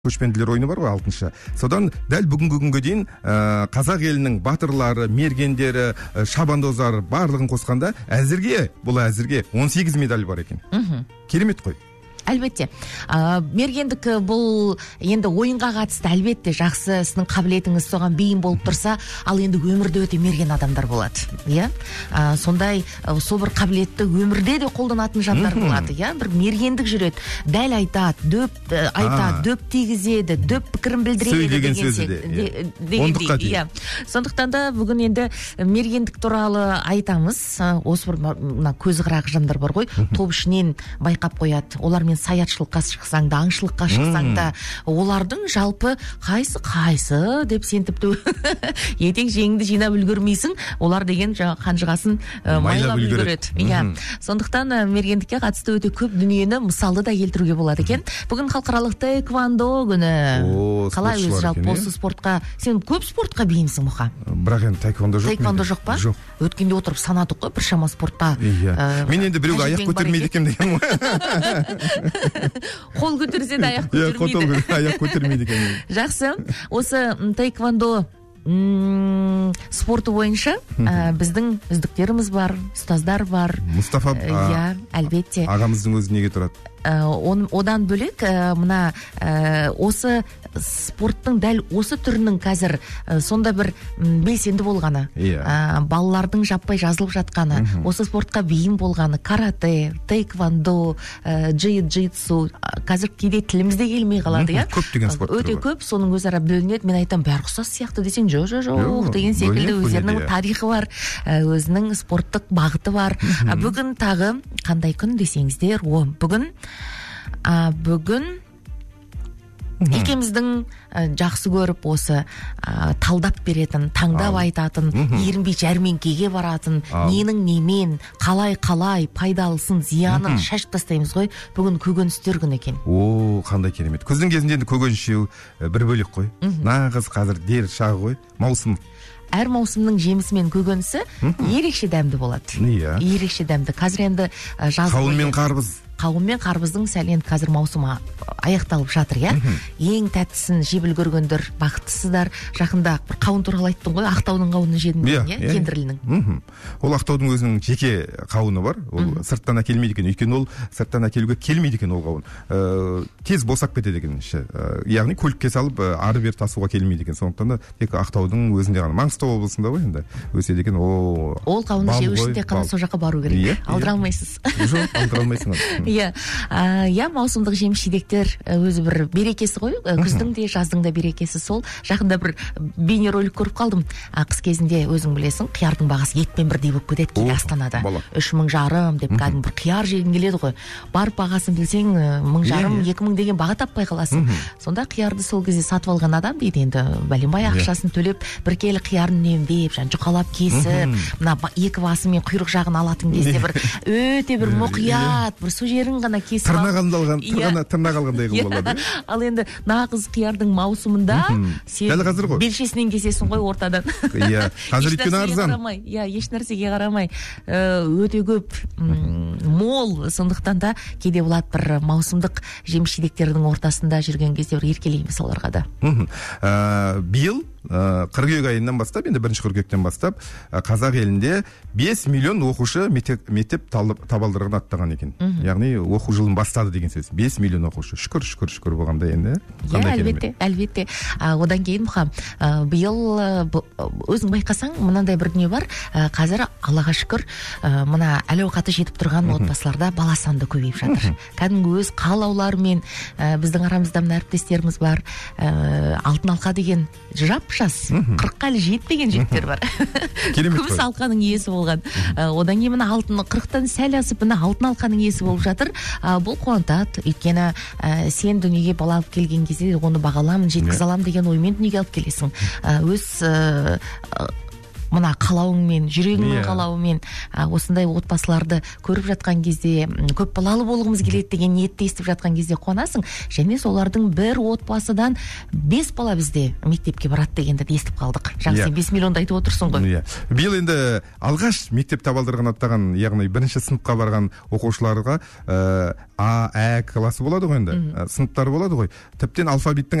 көшпенділер ойыны бар ғой 6-шы. Содан дәл бүгінгі күнге дейін қазақ елінің батырлары, мергендері, шабандоздары барлығын қосқанда бұл әзірге 18 медаль бар екен. Керемет қой. Әлбетте. Мергендік бұл енді ойынға қатысты әлбетте жақсы, сіздің қабілетіңіз соған бейім болып тұрса, ал енді өмірде өте мерген адамдар болады. Иә? Сондай сол бір қабілетті өмірде де қолданатын жандар болады. Иә? Бір мергендік жүреді. Дәл айтады, дөп тигізеді, дөп пікірін білдіреді деген сөзі. Иә. Сондықтан да бүгін енді мергендік туралы айтамыз. Осы бір көзі қырағы жандар бар ғой, топ ішінен байқап қояды. Олар саятшылыққа шықсаң да, аңшылыққа шықсаң да, олардың жалпы қайсы деп сен тіпті ертең жеңіңді жинап үлгермейсің, олар деген қанжығасын майлап үлгереді. Сондықтан мергендікке қатысты өте көп дүниені мысалды да келтіруге болады екен. Бүгін халықаралық таэквондо күні. Қалай өзі жалпы осы спортқа, сен көп спортқа бейімсің Мұха? Бірақ енді таэквондо жоқ. Таэквондо жоқ па? Жоқ. Өткенде отырып санадық қой, біршама спортқа. Мен енді біреуге аяқ көтермейді екен деген ғой. Қол көтерсе де аяқ көтермейді. Аяқ көтермейді екен. Жақсы. Осы таэквондо спорты бойынша біздің үздіктеріміз бар, ұстаздар бар. Мұстафа әлбетте. Ағамыздың өзі неге тұрады? Одан бөлек мына осы спорттың дәл осы түрінің қазір сонда бір белсенді болғаны, балалардың жаппай жазылып жатқаны, осы спортқа бейім болғаны, карате, таэквондо, джиу-джитсу, қазір кейде тілімізде келмей қалады. Көптеген спорт өте көп, соның өзара бөлінеді. Мен айтам, бәрі ұқсас сияқты десең, жоқ деген секілді өздерінің тарихы бар, өзінің спорттық бағыты бар. Бүгін тағы қандай күн десеңіздер, бүгін екеміздің жақсы көріп осы талдап беретін, таңдап айтатын, ерінбей жәрмеңкеге баратын, ненің немен, қалай пайдалысын, зиянын шашып тастаймыз ғой. Бүгін көкөністер күні екен. Қандай керемет. Күздің кезінде енді көкөніс жеу бір бөлек қой. Нағыз қазір дер шағы ғой, маусым. Әр маусымның жемісі мен көкөнісі ерекше дәмді болады. Ерекше дәмді. Қазір енді қауын мен қарбыздың сәл енді қазір маусымы аяқталып жатыр, иә? Ең тәттісін жеп үлгергендер бақыттысыздар. Жақында бір қауын туралы айттың ғой, Ақтаудың қауынын жедім деген, иә? Кендірлінің. Ол Ақтаудың өзінің жеке қауыны бар. Ол сырттан әкелмейді екен. Өйткені ол сырттан әкелуге келмейді екен ол қауын. Тез босап кетеді екен. Яғни көлікке салып ары бері тасуға келмейді екен. Сондықтан да тек Ақтаудың өзінде ғана, Маңғыстау облысында ғой енді өседі екен. Ол қауынды жеу үшін тек қана сол жаққа бару керек. Алдыра алмайсыз. Жоқ, алдыра алмайсың. Иә, маусымдық жеміс-жидектер өзі бір берекесі ғой. Күздің де, жаздың да берекесі сол. Жақында бір бейнеролик көріп қалдым. Қыс кезінде өзің білесің, қиярдың бағасы етпен бірдей болып кетеді кейде Астанада. 3.500 деп кәдімгі бір қияр жегің келеді ғой. Барып бағасын білсең, 1.500, 2.000 деген баға таппай қаласың. Сонда қиярды сол кезде сатып алған адам дейді, енді бәленбай ақшасын төлеп, бір келі қиярын үнемдеп, жұқалап кесіп, мына екі басы мен құйрық жағын алатын кезде бір өте бір мұқият, бір су жерін ғана кесіп тырнақ алғандай қылып болады. Ал енді нағыз қиярдың маусымында сен белшесінен кесесің ғой ортадан. Қазір өйткені арзан. Еш нәрсеге қарамай өте көп мол. Сондықтан да кейде болады бір маусымдық жеміс-жидектердің ортасында жүрген кезде бір еркелейміз оларға да. Биыл қыркүйек айынан бастап, енді 1 қыркүйектен бастап, қазақ елінде 5 миллион оқушы мектеп табалдырығын аттаған екен. Яғни оқу жылын бастады деген сөз. 5 миллион оқушы. Шүкір болғанда енді. Әлбетте. Одан кейін биыл өзің байқасаң, мынандай бір дүние бар. Қазір Аллаға шүкір, мына әл-ауқаты жетіп тұрған отбасыларда бала саны көбейіп жатыр. Кәдімгі өз қалауларымен біздің арамызда мына әріптестеріміз бар. Алтын алқа деген жас 40-қа әлі жетпеген жігіттер бар. Көбісі алқаның иесі болған. Одан кейін мына 40-тан сәл асып мына алтын алқаның иесі болып жатыр. Бұл қуантады. Өйткені сен дүниеге бала алып келген кезде оны бағаламын, жеткізе аламын деген оймен дүниеге алып келесің. Өз мына қалауыңмен, жүрегіңнің қалауымен осындай отбасыларды көріп жатқан кезде, көп балалы болғымыз келеді деген ниетті естіп жатқан кезде қуанасың. Және солардың бір отбасыдан 5 бала бізде мектепке барады дегенді естіп қалдық. Жаңа сен 5 миллионды айтып отырсың ғой. Биыл енді алғаш мектеп табалдырығын аттаған, яғни бірінші сыныпқа барған оқушыларға А, Ә классы болады ғой енді, сыныптары болады ғой. Тіптен алфавиттің